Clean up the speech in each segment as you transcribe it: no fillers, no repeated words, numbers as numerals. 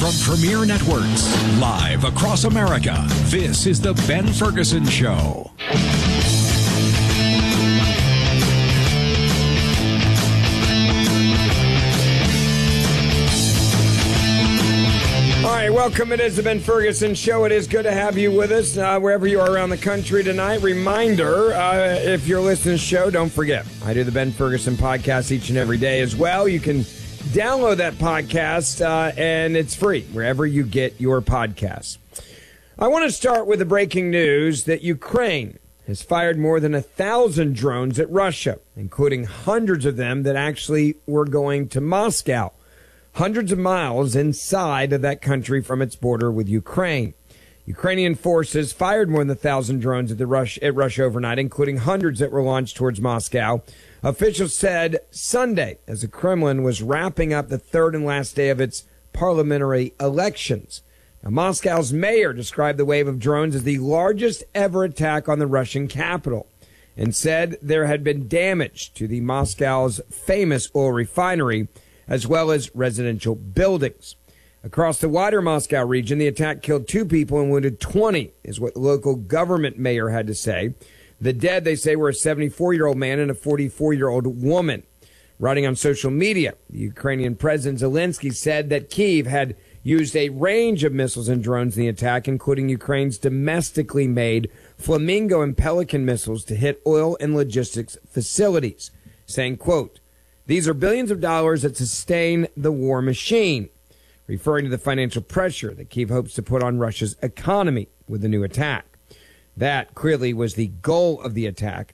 from Premier Networks, live across America, this is The Ben Ferguson Show. All right, welcome. It is the Ben Ferguson Show. It is good to have you with us wherever you are around the country tonight. Reminder, if you're listening to the show, don't forget, I do the Ben Ferguson podcast each and every day as well. You can download that podcast, and it's free wherever you get your podcasts. I want to start with the breaking news that Ukraine has fired more than 1,000 drones at Russia, including hundreds of them that actually were going to Moscow, hundreds of miles inside of that country from its border with Ukraine. Ukrainian forces fired more than 1,000 drones at Russia overnight, including hundreds that were launched towards Moscow. Officials said Sunday, as the Kremlin was wrapping up the third and last day of its parliamentary elections. Now, Moscow's mayor described the wave of drones as the largest ever attack on the Russian capital and said there had been damage to the Moscow's famous oil refinery as well as residential buildings. Across the wider Moscow region, the attack killed 2 people and wounded 20, is what the local government mayor had to say. The dead, they say, were a 74-year-old man and a 44-year-old woman. Writing on social media, the Ukrainian President Zelensky said that Kyiv had used a range of missiles and drones in the attack, including Ukraine's domestically made Flamingo and Pelican missiles to hit oil and logistics facilities, saying, quote, "These are billions of dollars that sustain the war machine," referring to the financial pressure that Kyiv hopes to put on Russia's economy with the new attack. That clearly was the goal of the attack,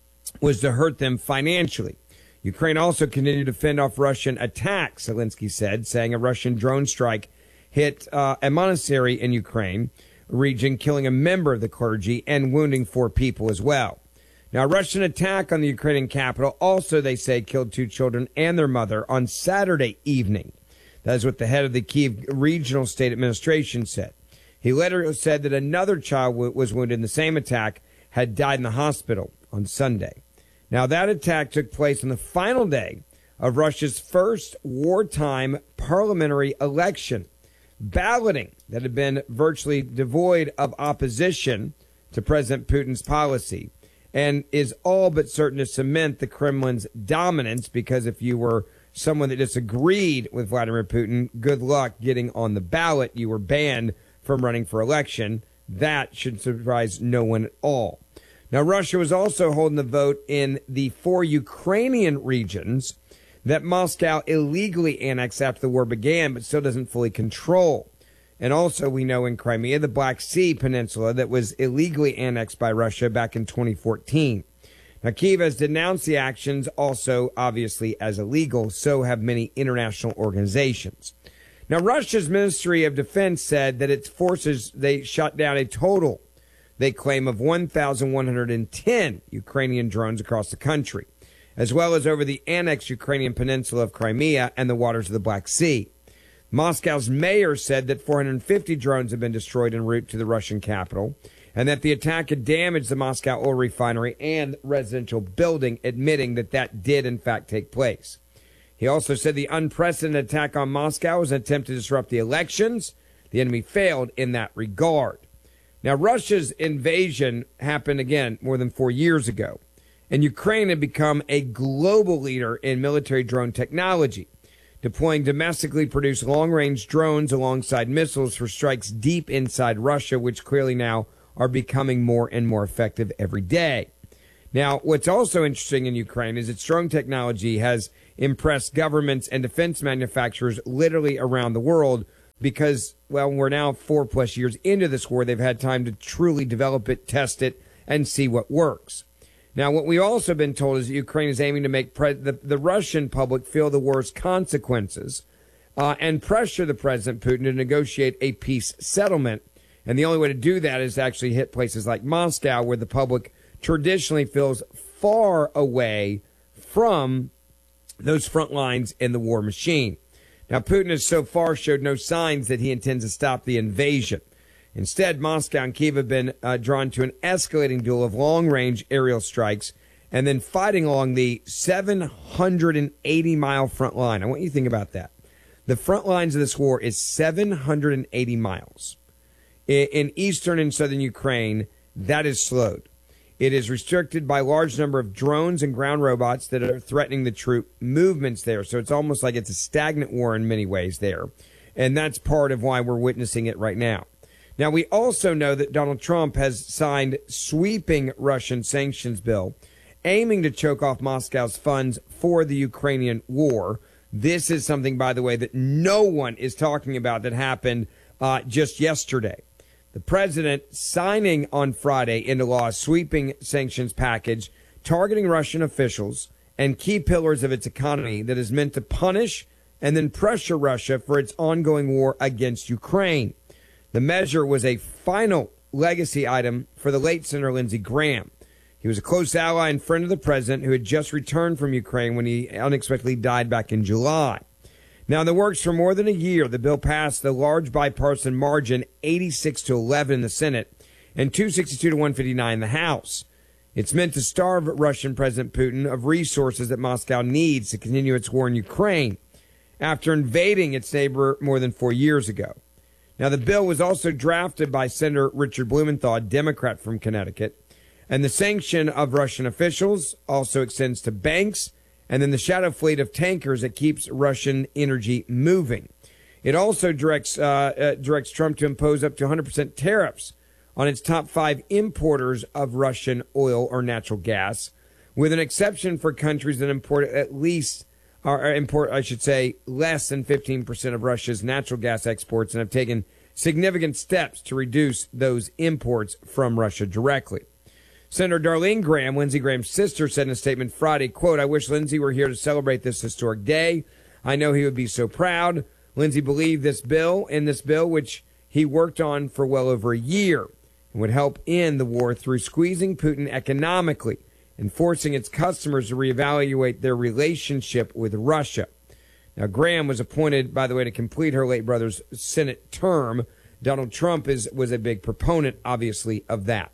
was to hurt them financially. Ukraine also continued to fend off Russian attacks, Zelensky said, saying a Russian drone strike hit a monastery in Ukraine region, killing a member of the clergy and wounding 4 people as well. Now, a Russian attack on the Ukrainian capital also, they say, killed 2 children and their mother on Saturday evening. That is what the head of the Kyiv Regional State Administration said. He later said that another child was wounded in the same attack, had died in the hospital on Sunday. Now, that attack took place on the final day of Russia's first wartime parliamentary election. Balloting that had been virtually devoid of opposition to President Putin's policy and is all but certain to cement the Kremlin's dominance, because if you were someone that disagreed with Vladimir Putin, good luck getting on the ballot. You were banned from running for election. That should surprise no one at all. Now, Russia was also holding the vote in the 4 Ukrainian regions that Moscow illegally annexed after the war began, but still doesn't fully control. And also, we know in Crimea, the Black Sea Peninsula that was illegally annexed by Russia back in 2014. Now, Kyiv has denounced the actions also, obviously, as illegal. So have many international organizations. Now, Russia's Ministry of Defense said that its forces, they shot down a total, they claim, of 1,110 Ukrainian drones across the country, as well as over the annexed Ukrainian peninsula of Crimea and the waters of the Black Sea. Moscow's mayor said that 450 drones have been destroyed en route to the Russian capital, and that the attack had damaged the Moscow oil refinery and residential building, admitting that that did, in fact, take place. He also said the unprecedented attack on Moscow was an attempt to disrupt the elections. The enemy failed in that regard. Now, Russia's invasion happened, again, more than 4 years ago, and Ukraine had become a global leader in military drone technology, deploying domestically produced long-range drones alongside missiles for strikes deep inside Russia, which clearly now are becoming more and more effective every day. Now, what's also interesting in Ukraine is its drone technology has impressed governments and defense manufacturers literally around the world because, well, we're now 4+ years into this war. They've had time to truly develop it, test it, and see what works. Now, what we've also been told is that Ukraine is aiming to make the Russian public feel the war's consequences and pressure the President Putin to negotiate a peace settlement. And the only way to do that is to actually hit places like Moscow, where the public traditionally feels far away from those front lines in the war machine. Now, Putin has so far showed no signs that he intends to stop the invasion. Instead, Moscow and Kyiv have been drawn to an escalating duel of long-range aerial strikes and then fighting along the 780-mile front line. I want you to think about that. The front lines of this war is 780 miles. In eastern and southern Ukraine, that is slowed. It is restricted by a large number of drones and ground robots that are threatening the troop movements there. So it's almost like it's a stagnant war in many ways there. And that's part of why we're witnessing it right now. Now, we also know that Donald Trump has signed sweeping Russian sanctions bill aiming to choke off Moscow's funds for the Ukrainian war. This is something, by the way, that no one is talking about that happened just yesterday. The president signing on Friday into law a sweeping sanctions package targeting Russian officials and key pillars of its economy that is meant to punish and then pressure Russia for its ongoing war against Ukraine. The measure was a final legacy item for the late Senator Lindsey Graham. He was a close ally and friend of the president who had just returned from Ukraine when he unexpectedly died back in July. Now, in the works for more than a year, the bill passed the large bipartisan margin 86-11 in the Senate and 262-159 in the House. It's meant to starve Russian President Putin of resources that Moscow needs to continue its war in Ukraine after invading its neighbor more than 4 years ago. Now, the bill was also drafted by Senator Richard Blumenthal, a Democrat from Connecticut, and the sanction of Russian officials also extends to banks and then the shadow fleet of tankers that keeps Russian energy moving. It also directs Trump to impose up to 100% tariffs on its top 5 importers of Russian oil or natural gas, with an exception for countries that import at least, or import, I should say, less than 15% of Russia's natural gas exports and have taken significant steps to reduce those imports from Russia directly. Senator Darlene Graham, Lindsey Graham's sister, said in a statement Friday, quote, "I wish Lindsey were here to celebrate this historic day. I know he would be so proud. Lindsey believed this bill, which he worked on for well over a year, and would help end the war through squeezing Putin economically and forcing its customers to reevaluate their relationship with Russia." Now, Graham was appointed, by the way, to complete her late brother's Senate term. Donald Trump was a big proponent, obviously, of that.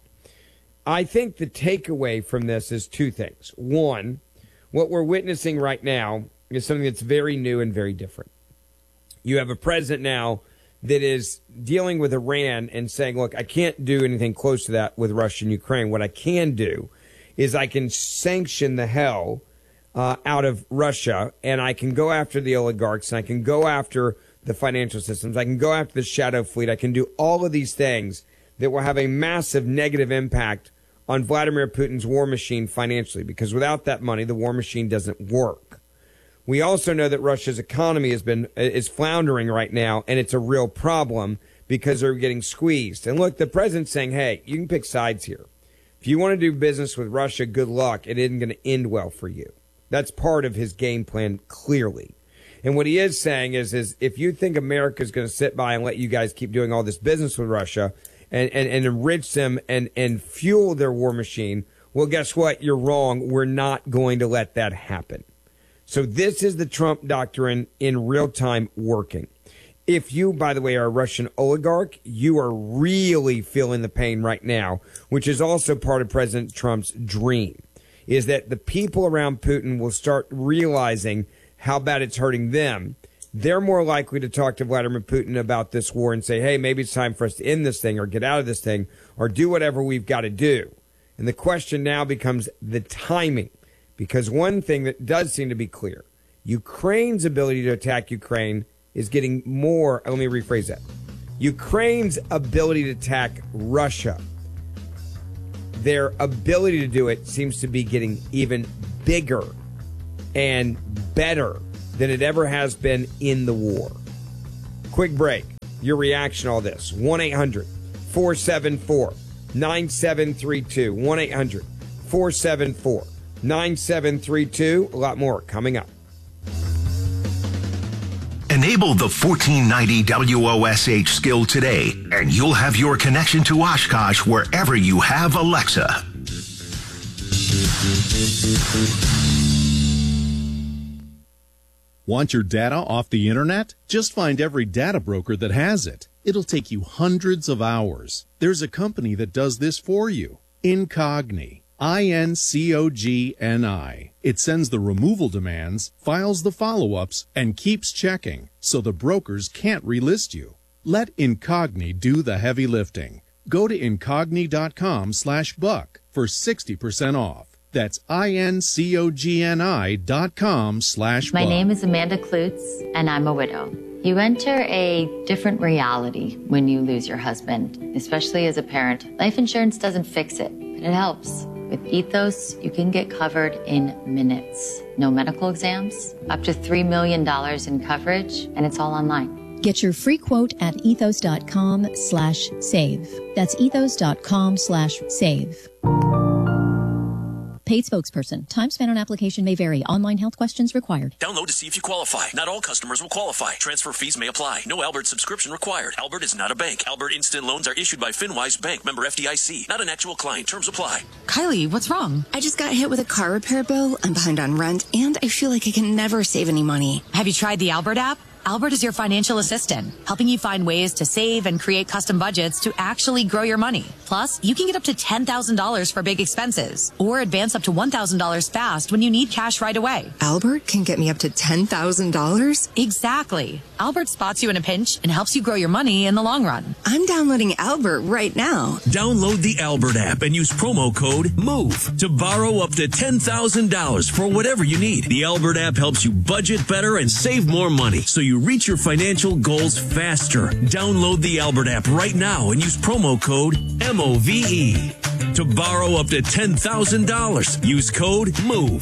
I think the takeaway from this is 2 things. One, what we're witnessing right now is something that's very new and very different. You have a president now that is dealing with Iran and saying, look, I can't do anything close to that with Russia and Ukraine. What I can do is I can sanction the hell out of Russia, and I can go after the oligarchs, and I can go after the financial systems. I can go after the shadow fleet. I can do all of these things that will have a massive negative impact on Vladimir Putin's war machine financially, because without that money, the war machine doesn't work. We also know that Russia's economy is floundering right now, and it's a real problem because they're getting squeezed. And look, the president's saying, hey, you can pick sides here. If you want to do business with Russia, good luck. It isn't going to end well for you. That's part of his game plan, clearly. And what he is saying is if you think America's going to sit by and let you guys keep doing all this business with Russia and enrich them and fuel their war machine, well, guess what? You're wrong. We're not going to let that happen. So this is the Trump doctrine in real time working. If you, by the way, are a Russian oligarch, you are really feeling the pain right now, which is also part of President Trump's dream, is that the people around Putin will start realizing how bad it's hurting them. They're more likely to talk to Vladimir Putin about this war and say, hey, maybe it's time for us to end this thing or get out of this thing or do whatever we've got to do. And the question now becomes the timing, because one thing that does seem to be clear, Ukraine's ability to attack Ukraine is getting more. Let me rephrase that. Ukraine's ability to attack Russia, their ability to do it seems to be getting even bigger and better than it ever has been in the war. Quick break. Your reaction to all this. 1-800-474-9732. 1-800-474-9732. A lot more coming up. Enable the 1490 WOSH skill today, and you'll have your connection to Oshkosh wherever you have Alexa. Want your data off the internet? Just find every data broker that has it. It'll take you hundreds of hours. There's a company that does this for you. Incogni. INCOGNI. It sends the removal demands, files the follow-ups, and keeps checking, so the brokers can't relist you. Let Incogni do the heavy lifting. Go to incogni.com/buck for 60% off. That's INCOGNI.com/buck. My name is Amanda Klutz, and I'm a widow. You enter a different reality when you lose your husband, especially as a parent. Life insurance doesn't fix it, but it helps. With Ethos, you can get covered in minutes. No medical exams, up to $3 million in coverage, and it's all online. Get your free quote at ethos.com/save. That's ethos.com/save. Paid spokesperson. Time spent on application may vary. Online health questions required. Download to see if you qualify. Not all customers will qualify. Transfer fees may apply. No Albert subscription required. Albert is not a bank. Albert Instant Loans are issued by FinWise Bank, member FDIC. Not an actual client. Terms apply. Kylie, what's wrong? I just got hit with a car repair bill. I'm behind on rent, and I feel like I can never save any money. Have you tried the Albert app? Albert is your financial assistant, helping you find ways to save and create custom budgets to actually grow your money. Plus, you can get up to $10,000 for big expenses or advance up to $1,000 fast when you need cash right away. Albert can get me up to $10,000? Exactly. Albert spots you in a pinch and helps you grow your money in the long run. I'm downloading Albert right now. Download the Albert app and use promo code MOVE to borrow up to $10,000 for whatever you need. The Albert app helps you budget better and save more money, so you reach your financial goals faster. Download the Albert app right now and use promo code MOVE to borrow up to $10,000. Use code MOVE.